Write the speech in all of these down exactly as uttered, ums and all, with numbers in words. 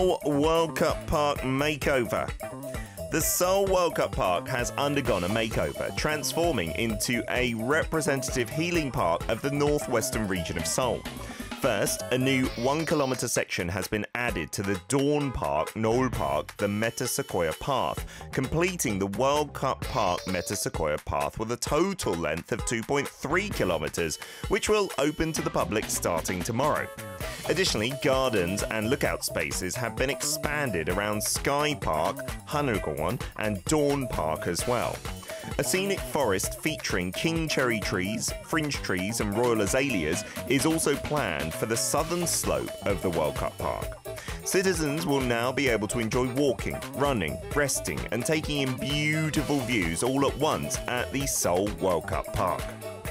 World Cup Park makeover. The Seoul World Cup Park has undergone a makeover, transforming into a representative healing park of the northwestern region of Seoul. First, a new one kilometre section has been added to the Dawn Park, Noel Park, the Meta Sequoia Path, completing the World Cup Park Meta Sequoia Path with a total length of two point three kilometres, which will open to the public starting tomorrow. Additionally, gardens and lookout spaces have been expanded around Sky Park, Haneulgwon and Dawn Park as well. A scenic forest featuring king cherry trees, fringe trees and royal azaleas is also planned for the southern slope of the World Cup Park. Citizens will now be able to enjoy walking, running, resting and taking in beautiful views all at once at the Seoul World Cup Park.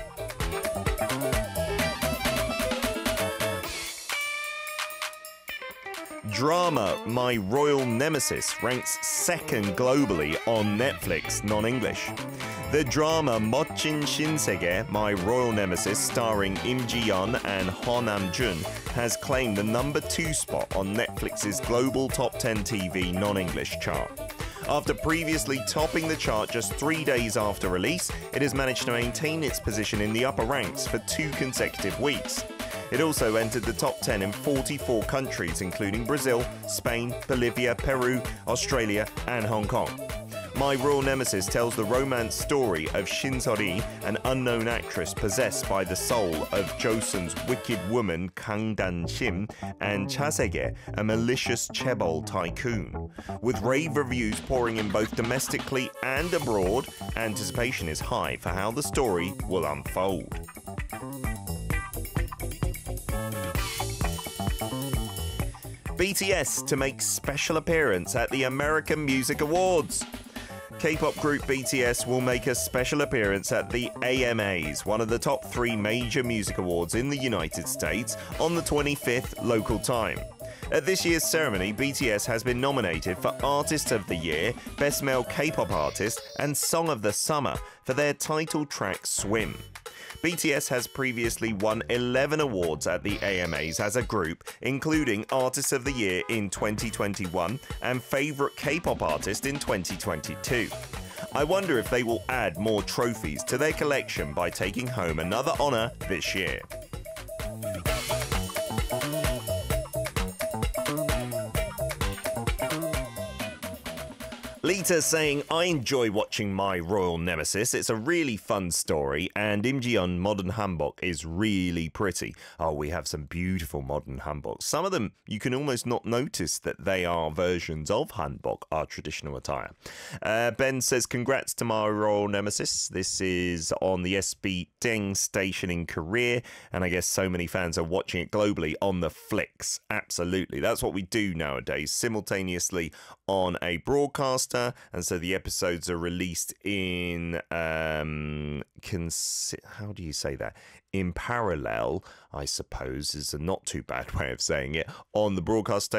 Drama My Royal Nemesis ranks second globally on Netflix non-English. The drama 멋진 신세계, My Royal Nemesis, starring Im Ji-yeon and Ho Nam-jun, has claimed the number two spot on Netflix's global top ten T V non-English chart. After previously topping the chart just three days after release, it has managed to maintain its position in the upper ranks for two consecutive weeks. It also entered the top ten in forty-four countries, including Brazil, Spain, Bolivia, Peru, Australia, and Hong Kong. My Royal Nemesis tells the romance story of Shin Se-ri, an unknown actress possessed by the soul of Joseon's wicked woman Kang Dan-sim, and Cha Se-ge, a malicious chaebol tycoon. With rave reviews pouring in both domestically and abroad, anticipation is high for how the story will unfold. B T S to make special appearance at the American Music Awards. K-pop group B T S will make a special appearance at the A M As, one of the top three major music awards in the United States, on the twenty-fifth local time. At this year's ceremony, B T S has been nominated for Artist of the Year, Best Male K-pop Artist, and Song of the Summer for their title track Swim. B T S has previously won eleven awards at the A M As as a group, including Artist of the Year in twenty twenty-one and Favourite K-pop Artist in twenty twenty-two. I wonder if they will add more trophies to their collection by taking home another honour this year. Lita saying, I enjoy watching My Royal Nemesis. It's a really fun story, and Im Ji-yeon modern hanbok is really pretty. Oh, we have some beautiful modern hanboks. Some of them, you can almost not notice that they are versions of hanbok, our traditional attire. Uh, Ben says, congrats to My Royal Nemesis. This is on the S B Deng station in Korea, and I guess so many fans are watching it globally on the flicks. Absolutely. That's what we do nowadays, simultaneously on a broadcaster. And so the episodes are released in, um, cons- how do you say that? In parallel, I suppose, is a not too bad way of saying it, on the broadcast station.